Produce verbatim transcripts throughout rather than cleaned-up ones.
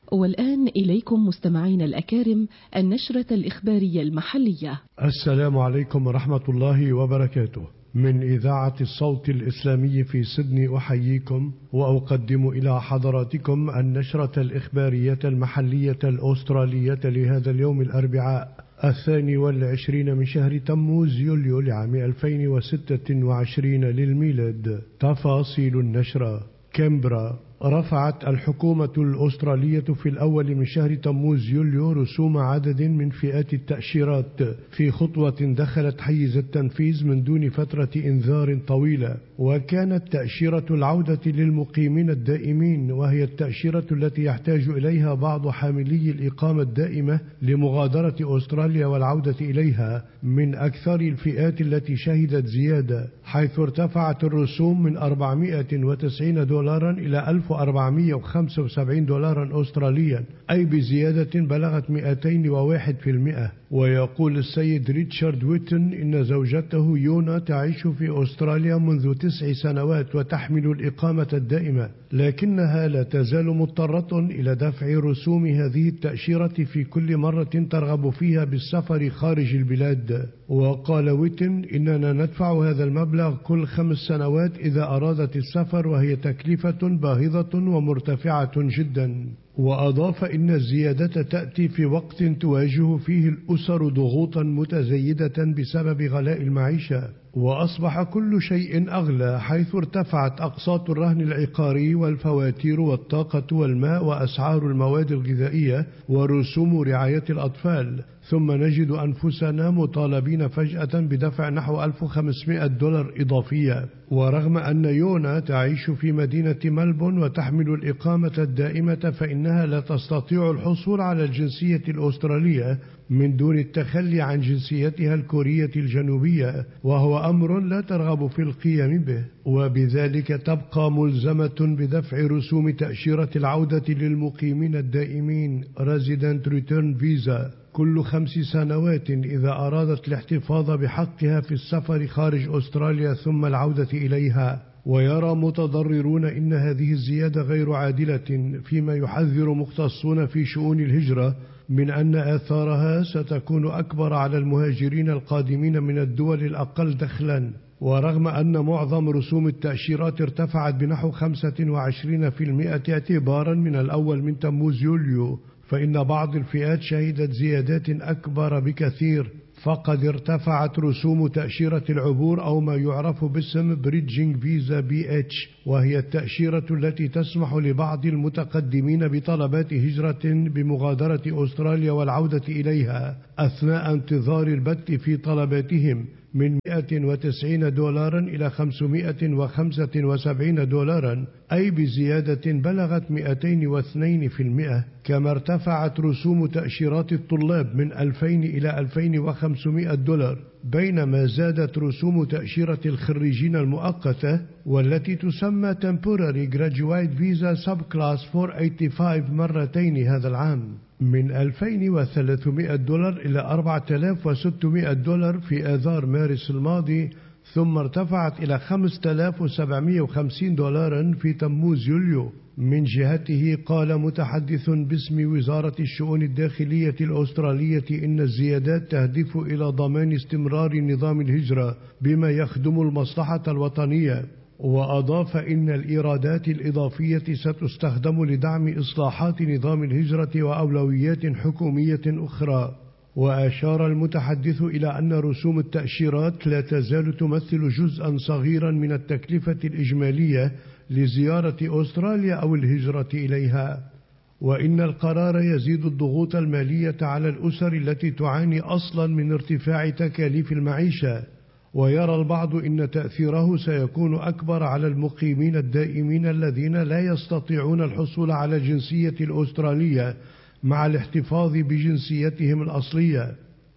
والآن إليكم مستمعين الأكارم النشرة الإخبارية المحلية. السلام عليكم ورحمة الله وبركاته. من إذاعة الصوت الإسلامي في سيدني أحييكم وأقدم إلى حضراتكم النشرة الإخبارية المحلية الأسترالية لهذا اليوم الأربعاء الثاني والعشرين من شهر تموز يوليو لعام ألفين وستة وعشرين للميلاد. تفاصيل النشرة. كامبرا. رفعت الحكومة الأسترالية في الأول من شهر تموز يوليو رسوم عدد من فئات التأشيرات في خطوة دخلت حيز التنفيذ من دون فترة إنذار طويلة، وكانت تأشيرة العودة للمقيمين الدائمين، وهي التأشيرة التي يحتاج إليها بعض حاملي الإقامة الدائمة لمغادرة أستراليا والعودة إليها، من أكثر الفئات التي شهدت زيادة، حيث ارتفعت الرسوم من أربعمائة وتسعين دولارا إلى ألف وأربعمائة وخمسة وسبعين دولارا أستراليا، أي بزيادة بلغت مئتين وواحد بالمئة. ويقول السيد ريتشارد ويتن إن زوجته يونا تعيش في أستراليا منذ تسع سنوات وتحمل الإقامة الدائمة، لكنها لا تزال مضطرة إلى دفع رسوم هذه التأشيرة في كل مرة ترغب فيها بالسفر خارج البلاد. وقال ويتن إننا ندفع هذا المبلغ كل خمس سنوات إذا أرادت السفر، وهي تكلفة باهظة ومرتفعة جدا. وأضاف إن الزيادة تأتي في وقت تواجه فيه الأسر ضغوطا متزايدة بسبب غلاء المعيشة، وأصبح كل شيء أغلى، حيث ارتفعت أقساط الرهن العقاري والفواتير والطاقة والماء وأسعار المواد الغذائية ورسوم رعاية الأطفال، ثم نجد أنفسنا مطالبين فجأة بدفع نحو ألف وخمسمائة دولار إضافية. ورغم أن يونا تعيش في مدينة ملبون وتحمل الإقامة الدائمة، فإنها لا تستطيع الحصول على الجنسية الأسترالية من دون التخلي عن جنسيتها الكورية الجنوبية، وهو أمر لا ترغب في القيام به، وبذلك تبقى ملزمة بدفع رسوم تأشيرة العودة للمقيمين الدائمين Resident Return Visa كل خمس سنوات إذا أرادت الاحتفاظ بحقها في السفر خارج أستراليا ثم العودة إليها. ويرى متضررون إن هذه الزيادة غير عادلة، فيما يحذر مختصون في شؤون الهجرة من أن آثارها ستكون أكبر على المهاجرين القادمين من الدول الأقل دخلا. ورغم أن معظم رسوم التأشيرات ارتفعت بنحو خمسة وعشرين بالمئة اعتبارا من الأول من تموز يوليو، فإن بعض الفئات شهدت زيادات أكبر بكثير. فقد ارتفعت رسوم تأشيرة العبور أو ما يعرف باسم بريدجينج فيزا بي اتش، وهي التأشيرة التي تسمح لبعض المتقدمين بطلبات هجرة بمغادرة أستراليا والعودة إليها أثناء انتظار البت في طلباتهم، من مئة وتسعين دولارا إلى خمسمائة وخمسة وسبعين دولارا، أي بزيادة بلغت مئتين واثنين بالمئة. كما ارتفعت رسوم تأشيرات الطلاب من ألفين إلى ألفين وخمسمائة دولار، بينما زادت رسوم تأشيرة الخريجين المؤقتة والتي تسمى Temporary Graduate Visa Subclass أربعمائة وخمسة وثمانين مرتين هذا العام، من ألفين وثلاثمائة دولار إلى أربعة آلاف وستمائة دولار في آذار مارس الماضي، ثم ارتفعت إلى خمسة آلاف وسبعمائة وخمسين دولارا في تموز يوليو. من جهته قال متحدث باسم وزارة الشؤون الداخلية الأسترالية إن الزيادات تهدف إلى ضمان استمرار نظام الهجرة بما يخدم المصلحة الوطنية. وأضاف إن الإيرادات الإضافية ستستخدم لدعم إصلاحات نظام الهجرة وأولويات حكومية أخرى. وأشار المتحدث إلى أن رسوم التأشيرات لا تزال تمثل جزءا صغيرا من التكلفة الإجمالية لزيارة أستراليا أو الهجرة إليها، وإن القرار يزيد الضغوط المالية على الأسر التي تعاني أصلا من ارتفاع تكاليف المعيشة. ويرى البعض إن تأثيره سيكون أكبر على المقيمين الدائمين الذين لا يستطيعون الحصول على الجنسية الأسترالية مع الاحتفاظ بجنسيتهم الأصلية،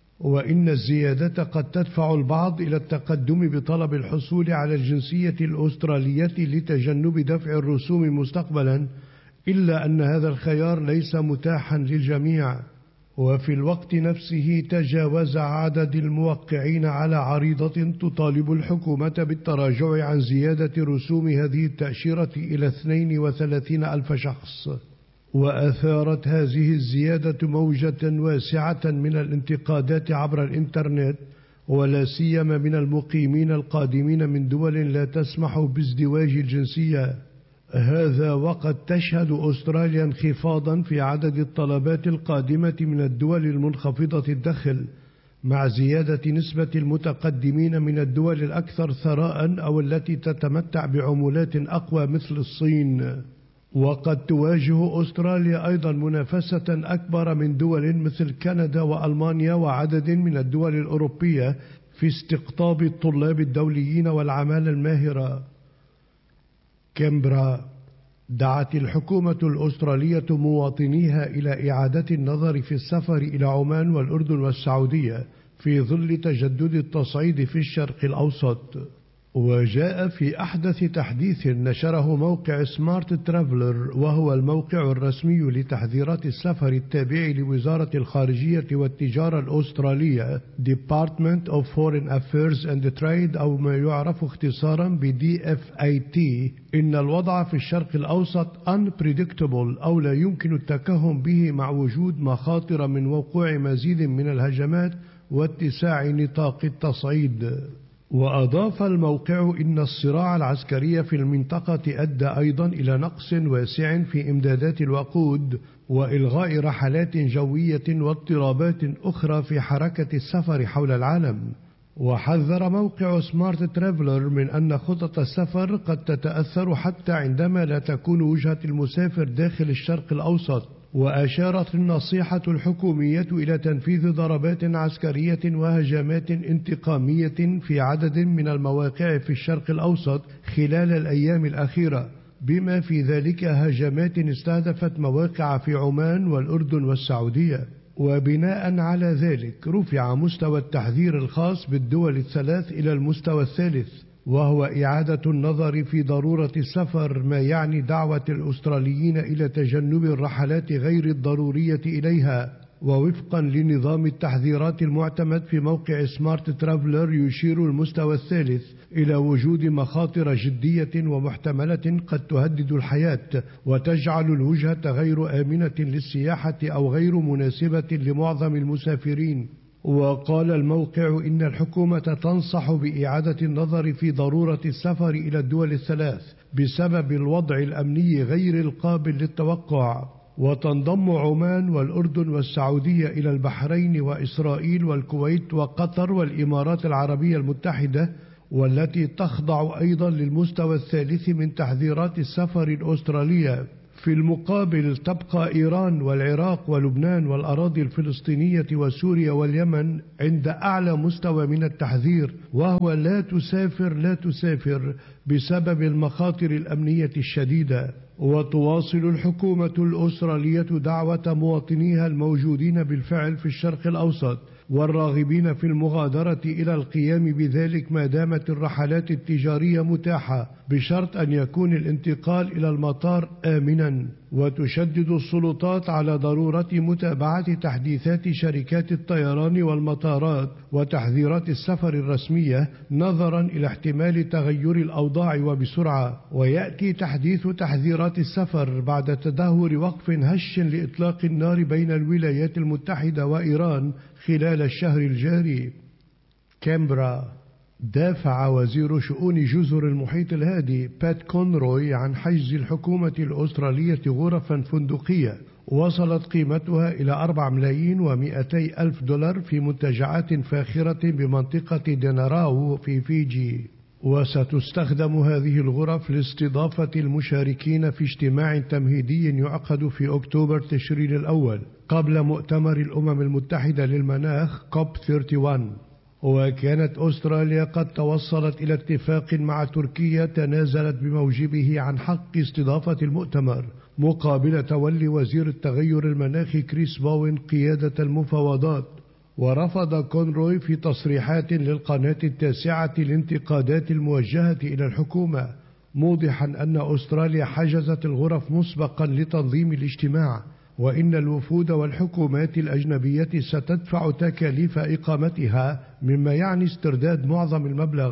وإن الزيادة قد تدفع البعض إلى التقدم بطلب الحصول على الجنسية الأسترالية لتجنب دفع الرسوم مستقبلا، إلا أن هذا الخيار ليس متاحا للجميع. وفي الوقت نفسه تجاوز عدد الموقعين على عريضة تطالب الحكومة بالتراجع عن زيادة رسوم هذه التأشيرة إلى اثنين وثلاثين ألف شخص. وأثارت هذه الزيادة موجة واسعة من الانتقادات عبر الإنترنت، ولا سيما من المقيمين القادمين من دول لا تسمح بازدواج الجنسية. هذا وقد تشهد أستراليا انخفاضا في عدد الطلبات القادمة من الدول المنخفضة الدخل، مع زيادة نسبة المتقدمين من الدول الأكثر ثراء أو التي تتمتع بعملات أقوى مثل الصين. وقد تواجه أستراليا أيضا منافسة أكبر من دول مثل كندا وألمانيا وعدد من الدول الأوروبية في استقطاب الطلاب الدوليين والعمالة الماهرة. كامبرا. دعت الحكومة الأسترالية مواطنيها إلى إعادة النظر في السفر إلى عمان والأردن والسعودية في ظل تجدد التصعيد في الشرق الأوسط. وجاء في أحدث تحديث نشره موقع سمارت ترافلر، وهو الموقع الرسمي لتحذيرات السفر التابع لوزارة الخارجية والتجارة الأسترالية Department of Foreign Affairs and Trade، أو ما يعرف اختصارا ب دي إف إيه تي، إن الوضع في الشرق الأوسط unpredictable أو لا يمكن التكهن به، مع وجود مخاطر من وقوع مزيد من الهجمات واتساع نطاق التصعيد. وأضاف الموقع إن الصراع العسكري في المنطقة أدى أيضا إلى نقص واسع في إمدادات الوقود وإلغاء رحلات جوية واضطرابات أخرى في حركة السفر حول العالم. وحذر موقع سمارت ترافلر من أن خطط السفر قد تتأثر حتى عندما لا تكون وجهة المسافر داخل الشرق الأوسط. وأشارت النصيحة الحكومية إلى تنفيذ ضربات عسكرية وهجمات انتقامية في عدد من المواقع في الشرق الأوسط خلال الأيام الأخيرة، بما في ذلك هجمات استهدفت مواقع في عمان والأردن والسعودية. وبناء على ذلك رفع مستوى التحذير الخاص بالدول الثلاث إلى المستوى الثالث، وهو إعادة النظر في ضرورة السفر، ما يعني دعوة الأستراليين إلى تجنب الرحلات غير الضرورية إليها. ووفقا لنظام التحذيرات المعتمد في موقع سمارت ترافلر، يشير المستوى الثالث إلى وجود مخاطر جدية ومحتملة قد تهدد الحياة وتجعل الوجهة غير آمنة للسياحة أو غير مناسبة لمعظم المسافرين. وقال الموقع إن الحكومة تنصح بإعادة النظر في ضرورة السفر إلى الدول الثلاث بسبب الوضع الأمني غير القابل للتوقع. وتنضم عمان والأردن والسعودية إلى البحرين وإسرائيل والكويت وقطر والإمارات العربية المتحدة، والتي تخضع أيضا للمستوى الثالث من تحذيرات السفر الأسترالية. في المقابل تبقى إيران والعراق ولبنان والأراضي الفلسطينية وسوريا واليمن عند أعلى مستوى من التحذير، وهو لا تسافر لا تسافر بسبب المخاطر الأمنية الشديدة. وتواصل الحكومة الأسترالية دعوة مواطنيها الموجودين بالفعل في الشرق الأوسط والراغبين في المغادرة إلى القيام بذلك ما دامت الرحلات التجارية متاحة، بشرط أن يكون الانتقال إلى المطار آمنا. وتشدد السلطات على ضرورة متابعة تحديثات شركات الطيران والمطارات وتحذيرات السفر الرسمية نظرا إلى احتمال تغير الأوضاع وبسرعة. ويأتي تحديث تحذيرات السفر بعد تدهور وقف هش لإطلاق النار بين الولايات المتحدة وإيران خلال الشهر الجاري. كامبرا. دافع وزير شؤون جزر المحيط الهادي بات كونروي عن حجز الحكومة الأسترالية غرفا فندقية وصلت قيمتها إلى أربعة ملايين ومئتي ألف دولار في منتجعات فاخرة بمنطقة ديناراو في فيجي. وستستخدم هذه الغرف لاستضافة المشاركين في اجتماع تمهيدي يعقد في أكتوبر تشرين الأول قبل مؤتمر الأمم المتحدة للمناخ كوب واحد وثلاثين. وكانت أستراليا قد توصلت إلى اتفاق مع تركيا تنازلت بموجبه عن حق استضافة المؤتمر مقابل تولي وزير التغير المناخي كريس باوين قيادة المفاوضات. ورفض كونروي في تصريحات للقناة التاسعة الانتقادات الموجهة إلى الحكومة، موضحا أن أستراليا حجزت الغرف مسبقا لتنظيم الاجتماع، وإن الوفود والحكومات الأجنبية ستدفع تكاليف إقامتها، مما يعني استرداد معظم المبلغ.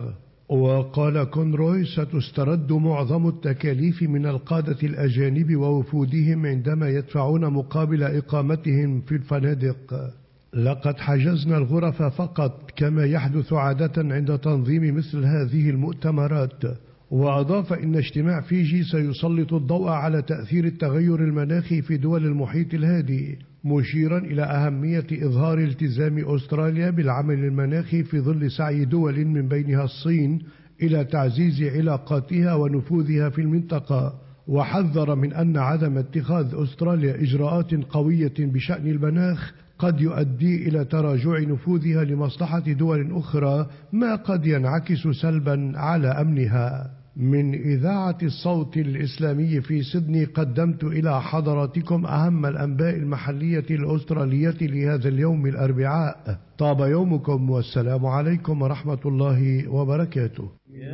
وقال كونروي: ستسترد معظم التكاليف من القادة الأجانب ووفودهم عندما يدفعون مقابل إقامتهم في الفنادق. لقد حجزنا الغرف فقط، كما يحدث عادة عند تنظيم مثل هذه المؤتمرات. وأضاف إن اجتماع فيجي سيسلط الضوء على تأثير التغير المناخي في دول المحيط الهادي، مشيرا إلى أهمية إظهار التزام أستراليا بالعمل المناخي في ظل سعي دول من بينها الصين إلى تعزيز علاقاتها ونفوذها في المنطقة. وحذر من أن عدم اتخاذ أستراليا إجراءات قوية بشأن المناخ قد يؤدي إلى تراجع نفوذها لمصلحة دول أخرى، ما قد ينعكس سلبا على أمنها. من إذاعة الصوت الإسلامي في سيدني قدمت إلى حضراتكم أهم الأنباء المحلية الأسترالية لهذا اليوم الأربعاء. طاب يومكم، والسلام عليكم ورحمة الله وبركاته.